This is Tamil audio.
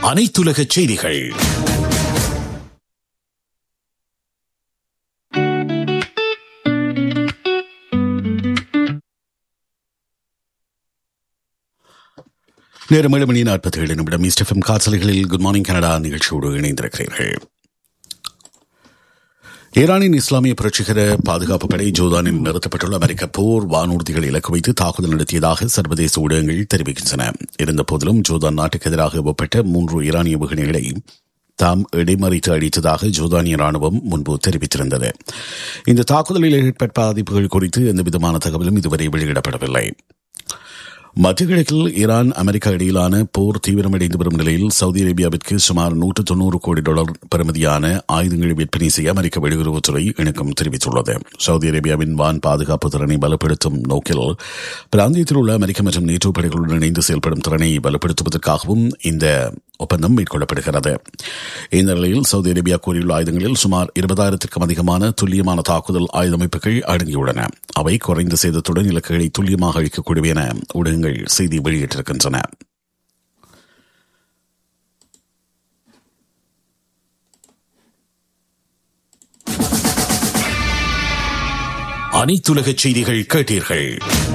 அனைத்துலக செய்திகள். நேரம் 7:47 ஈஸ்ட் எஃப்எம் காற்றலைகளில் குட் மார்னிங் கனடா நிகழ்ச்சியோடு இணைந்திருக்கிறீர்கள். ஈரானின் இஸ்லாமிய புரட்சிகர பாதுகாப்பு படை ஜோர்தானில் நிறுத்தப்பட்டுள்ள அமெரிக்க போர் வானூர்திகளை இலக்கு வைத்து தாக்குதல் நடத்தியதாக சர்வதேச ஊடகங்கள் தெரிவிக்கின்றன. இருந்தபோதிலும் ஜோர்தான் நாட்டுக்கு எதிராக ஏவப்பட்ட 3 ஈரானிய ஏவுகணைகளை தாம் இடைமறித்து அடித்ததாக ஜோர்தானிய ராணுவம் முன்பு தெரிவித்திருந்தது. இந்த தாக்குதலில் ஏற்பட்ட பாதிப்புகள் குறித்து எந்தவிதமான தகவலும் இதுவரை வெளியிடப்படவில்லை. மத்திய கிழக்கில் ஈரான் அமெரிக்கா இடையிலான போர் தீவிரமடைந்து வரும் நிலையில் சவுதி அரேபியாவிற்கு சுமார் $190 கோடி பெறுமதியான ஆயுதங்களை விற்பனை செய்ய அமெரிக்க வெளியுறவுத்துறை இணக்கம் தெரிவித்துள்ளது. சவுதி அரேபியாவின் வான் பாதுகாப்பு திறனை பலப்படுத்தும் நோக்கில் பிராந்தியத்தில் உள்ள அமெரிக்க மற்றும் நேட்டோ படைகளுடன் இணைந்து செயல்படும் திறனை பலப்படுத்துவதற்காகவும் இந்த ஒப்பந்தம் மேற்கொள்ளப்படுகிறது. இந்த நிலையில் சவுதி அரேபியா கூறியுள்ள ஆயுதங்களில் சுமார் 20,000க்கும் அதிகமான துல்லியமான தாக்குதல் ஆயுதமைப்புகள் அடங்கியுள்ளன. அவை குறைந்த சேதத்துடன் இலக்குகளை துல்லியமாக அழிக்கக்கூடிய என ஊடகங்கள் செய்தி வெளியிட்டிருக்கின்றன. அனைத்துலக செய்திகள் கேட்டீர்கள்.